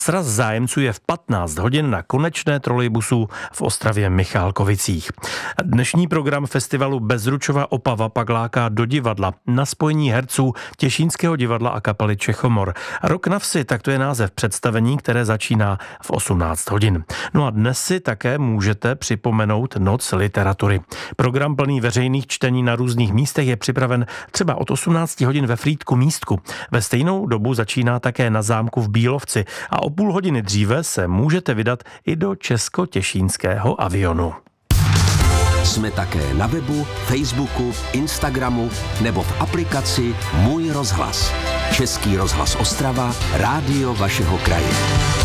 Sraz zájemců je v 15 hodin na konečné trolejbusu v Ostravě Michálkovicích. Dnešní program festivalu Bezručova Opava pak láká do divadla na spojení herců Těšínského divadla a kapely Čechomor. Rok na vsi, tak to je název představení, které začíná v 18 hodin. No a dnes si také můžete připomenout Noc literatury. Program plný veřejných čtení na různých místech je připraven třeba od 18 hodin ve Frýdku Místku. Ve stejnou dobu začíná také na zámku v Bílovci a o půl hodiny dříve se můžete vydat i do česko-těšínského avionu. Jsme také na webu, Facebooku, Instagramu nebo v aplikaci Můj rozhlas. Český rozhlas Ostrava, rádio vašeho kraje.